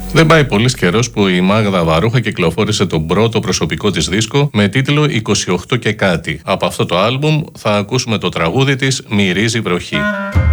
Δεν πάει πολύ καιρό που η Μάγδα Βαρούχα κυκλοφόρησε τον πρώτο προσωπικό της δίσκο με τίτλο 28 και κάτι. Από αυτό το άλμπουμ θα ακούσουμε το τραγούδι της «Μυρίζει βροχή».